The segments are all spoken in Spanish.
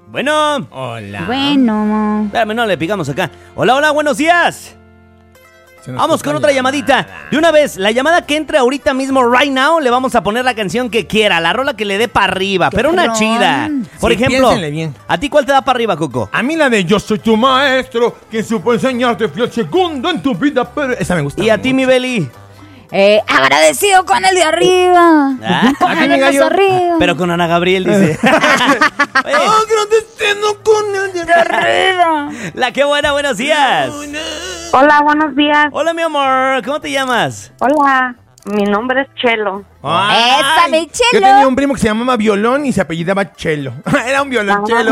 Bueno. Hola. Bueno. Espérame, no le picamos acá. Hola, hola, buenos días. Vamos con otra llamadita. De una vez, la llamada que entre ahorita mismo, right now, le vamos a poner la canción que quiera, la rola que le dé para arriba, pero una chida. Por ejemplo, bien. ¿a ti cuál te da para arriba, Coco? A mí la de Yo soy tu maestro, quien supo enseñarte, fui el segundo en tu vida, pero esa me gusta. ¿Y a ti, mi Beli? Agradecido con el de arriba. Ah, Con el de más arriba. pero con Ana Gabriel, dice. Oye, Agradecido con el de arriba. la que buena, buenos días. Hola, buenos días. Hola, mi amor, ¿cómo te llamas? Hola, mi nombre es Chelo. ¡Esa, mi Chelo! Yo tenía un primo que se llamaba Violón y se apellidaba Chelo. Era un violonchelo.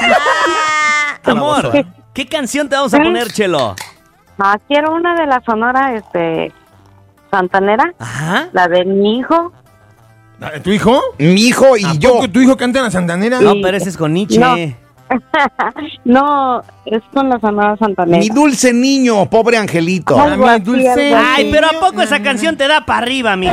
Amor, ¿qué canción te vamos a poner, Chelo? Quiero una de la Sonora, Santanera, Ajá. la de mi hijo. ¿Tu hijo? Mi hijo y ¿A yo. poco tu hijo canta en la Santanera? No, pero ese es con Nietzsche. No. No, es con la Sonora Santanera. Mi dulce niño, pobre angelito. Ah, Algo mi así, dulce. algo así. Ay, pero ¿a poco esa canción te da para arriba, mija?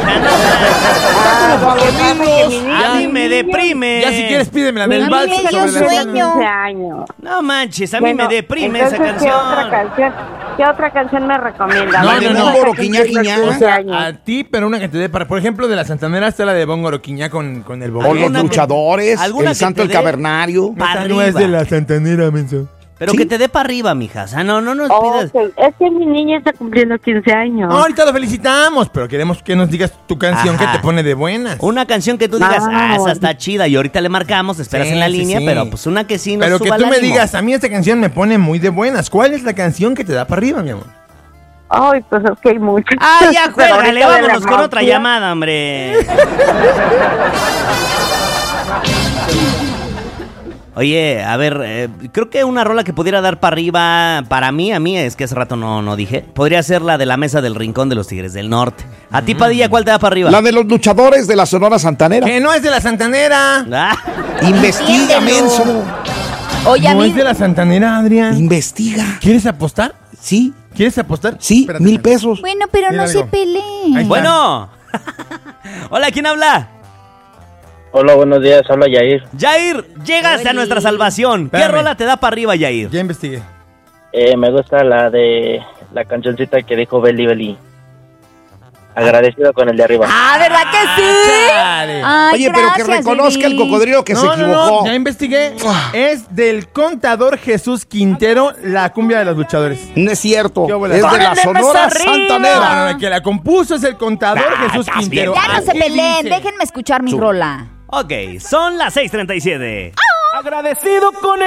A mí me deprime. Ya si quieres pídeme la del A mí vals. me dio sobre la sueño. 15 años. No manches, a mí Bueno, me deprime esa entonces, canción. ¿Qué otra canción me recomienda? No, Bueno, no, no. esa Bongoro, canción Quiñá, tiene Quiñá. 15 O sea, años. a ti, pero una que te dé para... Por ejemplo, de la Santanera está la de Bongoroquiñá con el Con boguero. los luchadores, alguna el que santo te el dé- cavernario. Pa' Esa no es arriba. de la Santanera, menso. Pero ¿Sí? que te dé para arriba, mija. O sea, no nos Oh, pidas. ok. Es que mi niña está cumpliendo 15 años. No, ahorita lo felicitamos, pero queremos que nos digas tu canción Ajá. que te pone de buenas. Una canción que tú digas, esa bueno. está chida. Y ahorita le marcamos, esperas Sí, en la sí, línea, sí. pero pues una que sí nos Pero que suba tú el me ánimo. digas, a mí esta canción me pone muy de buenas. ¿Cuál es la canción que te da para arriba, mi amor? Ay, pues es que hay muchas. Ah, ya, Pero juégale, ahorita de la vámonos con otra mafia. llamada, hombre. Oye, a ver, creo que una rola que pudiera dar para arriba, para mí, a mí, es que hace rato no dije, podría ser la de la mesa del rincón de los Tigres del Norte. A ti, Padilla, ¿cuál te da para arriba? La de los luchadores de la Sonora Santanera. Que no es de la Santanera. Ah, Investiga, menso. Oye, a No mí... es de la Santanera, Adrián. Investiga. ¿Quieres apostar? Sí, ¿Quieres apostar? sí, Espérate, 1,000 espérate. pesos. Bueno, pero Mira, no se digo. Ahí peleen. está. bueno. Hola, ¿quién habla? Hola, buenos días, habla Yair. Jair, llegaste a nuestra salvación. ¿Qué Espérame. rola te da para arriba, Jair? Ya investigué. Me gusta la de la cancioncita que dijo Beli Beli. Agradecido con el de arriba. Ah, ¿verdad que sí? Chale. Ay, Oye, pero que gracias, reconozca el Lili. cocodrilo que se No, equivocó. ya investigué. Es del contador Jesús Quintero, la cumbia de los luchadores. No es cierto. ¿Qué bolas? Es de la ¡Pónganle Sonora más arriba! Santanera. No, el que la compuso es el contador Jesús Quintero. Ya no se Así peleen, dice. déjenme escuchar mi rola. Ok, son las 6:37. Agradecido con